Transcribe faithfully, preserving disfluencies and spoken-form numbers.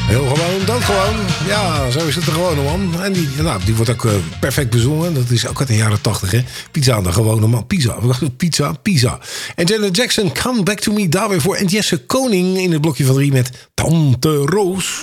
Heel gewoon, doodgewoon. Ja, zo is het de gewone man. En die, nou, die wordt ook uh, perfect bezongen. Dat is ook uit de jaren tachtig, hè. Pizza aan de gewone man. Pizza, pizza, pizza. En Janet Jackson, Come Back To Me, daar weer voor. En Jesse Koning in het blokje van drie met Tante Roos.